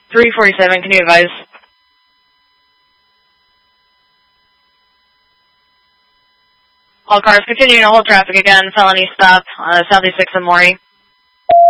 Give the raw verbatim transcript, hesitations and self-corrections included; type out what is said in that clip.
three forty-seven, can you advise? All cars continuing to hold traffic again, felony stop, uh, Southeast six and Maury.